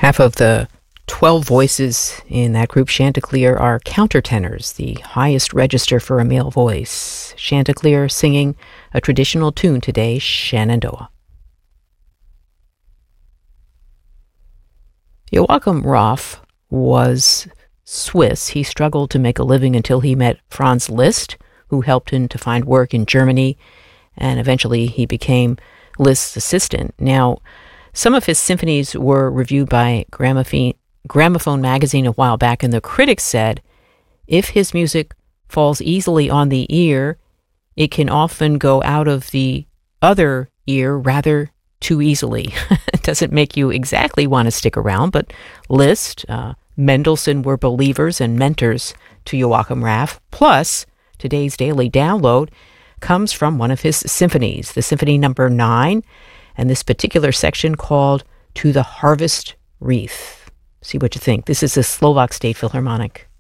Half of the 12 voices in that group Chanticleer are countertenors, the highest register for a male voice. Chanticleer singing a traditional tune today, Shenandoah. Joachim Raff was Swiss. He struggled to make a living until he met Franz Liszt, who helped him to find work in Germany, and eventually he became Liszt's assistant. Now, some of his symphonies were reviewed by Gramophone magazine a while back, and the critics said, if his music falls easily on the ear, it can often go out of the other ear rather too easily. It doesn't make you exactly want to stick around, but Liszt, Mendelssohn were believers and mentors to Joachim Raff. Plus, today's daily download comes from one of his symphonies, the Symphony Number 9, and this particular section called To the Harvest Wreath. See what you think. This is the Slovak State Philharmonic.